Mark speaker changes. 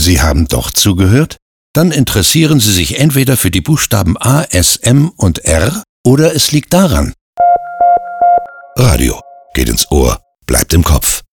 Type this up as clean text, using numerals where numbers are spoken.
Speaker 1: Sie haben doch zugehört? Dann interessieren Sie sich entweder für die Buchstaben A, S, M und R oder es liegt daran. Radio geht ins Ohr, bleibt im Kopf.